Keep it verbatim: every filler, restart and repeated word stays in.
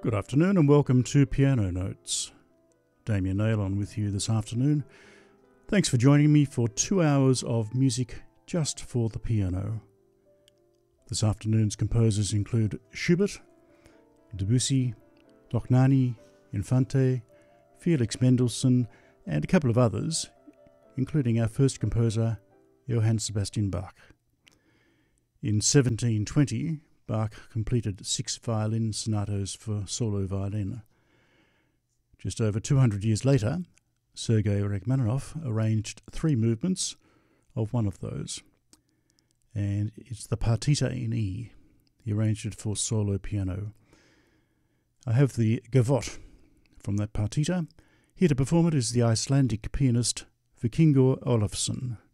Good afternoon and welcome to Piano Notes. Damien Nailon with you this afternoon. Thanks for joining me for two hours of music just for the piano. This afternoon's composers include Schubert, Debussy, Dohnányi, Infante, Felix Mendelssohn, and a couple of others, including our first composer, Johann Sebastian Bach. In seventeen twenty, Bach completed six violin sonatos for solo violin. Just over two hundred years later, Sergei Rachmaninoff arranged three movements of one of those, and it's the Partita in E. He arranged it for solo piano. I have the Gavotte from that partita. Here to perform it is the Icelandic pianist Vikingur Olafsson.